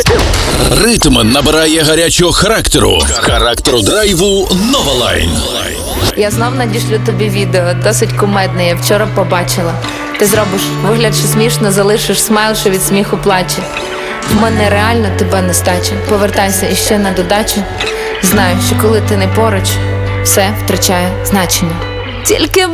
Ритм набирає гарячого характеру драйву Новалайн. Я знов надішлю тобі відео, досить кумедне, я вчора побачила. Ти зробиш вигляд, що смішно, залишиш смайл, що від сміху плаче. В мене реально тебе нестача. Повертайся іще на додачу. Знаю, що коли ти не поруч, все втрачає значення. Тільки